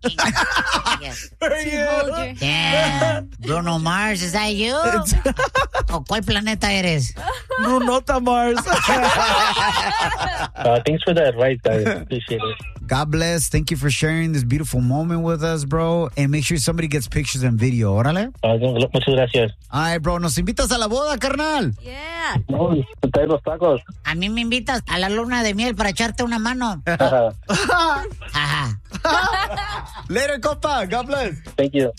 Yes. Hold your Damn. Bruno Mars, is that you? ¿O cuál planeta eres? Brunota Mars. Thanks for the advice, guys. Appreciate it. God bless. Thank you for sharing this beautiful moment with us, bro. And make sure somebody gets pictures and video. Órale. Muchas gracias. Ay, bro, nos invitas a la boda, carnal. Yeah. No, trae los tacos. A mí me invitas a la luna de miel para echarte una mano. Ajá. Later, compa. God bless. Thank you.